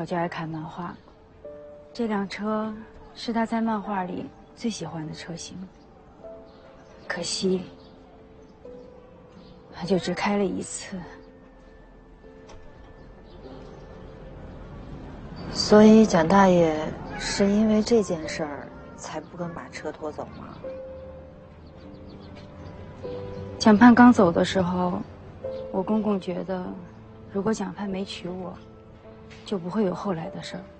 小就爱看漫画，这辆车是他在漫画里最喜欢的车型。可惜，他就只开了一次。 所以蒋大爷是因为这件事儿才不肯把车拖走吗？ 蒋盼刚走的时候，我公公觉得，如果蒋盼没娶我，就不会有后来的事儿。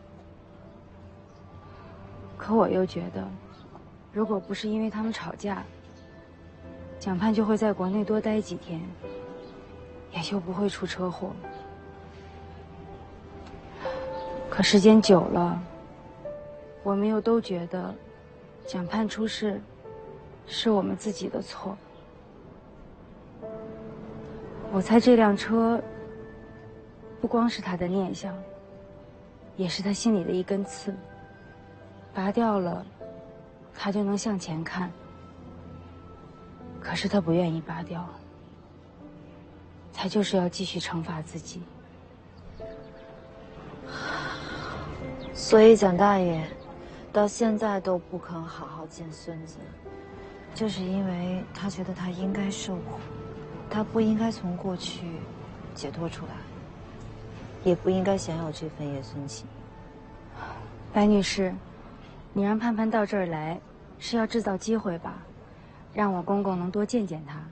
可我又觉得，如果不是因为他们吵架，蒋盼就会在国内多待几天，也就不会出车祸。可时间久了，我们又都觉得，蒋盼出事，是我们自己的错。我猜这辆车，不光是他的念想，也是他心里的一根刺。拔掉了，他就能向前看。可是他不愿意拔掉，他就是要继续惩罚自己。 所以蒋大爷到现在都不肯好好见孙子，就是因为他觉得他应该受苦，他不应该从过去解脱出来，也不应该享有这份爷孙情。 白女士，你让盼盼到这儿来，是要制造机会吧，让我公公能多见见他。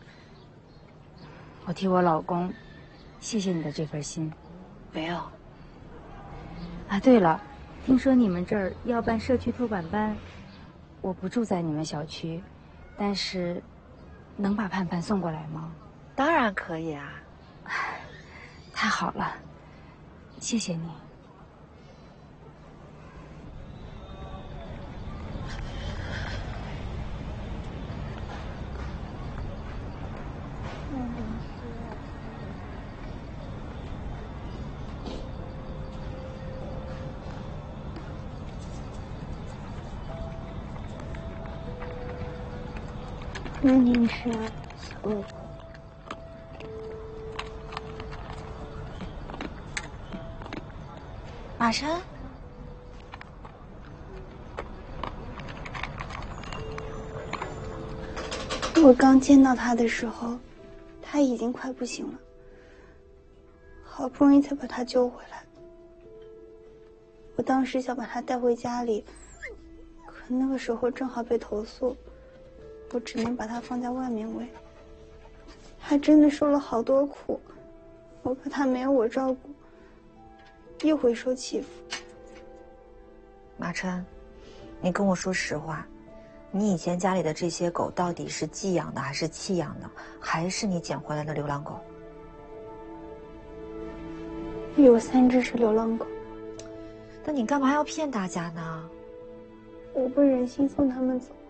我替我老公，谢谢你的这份心。 没有。 啊，对了，听说你们这儿要办社区托管班，我不住在你们小区，但是能把盼盼送过来吗？ 当然可以啊。 太好了，谢谢你。 那您是小鹿。 马晨， 我刚见到他的时候，他已经快不行了，好不容易才把他救回来。我当时想把他带回家里，可那个时候正好被投诉，我只能把他放在外面喂。他真的受了好多苦，我怕他没有我照顾，又会受欺负。 马琛，你跟我说实话，你以前家里的这些狗到底是寄养的还是弃养的，还是你捡回来的流浪狗？ 有3只是流浪狗。 那你干嘛要骗大家呢？ 我不忍心送他们走，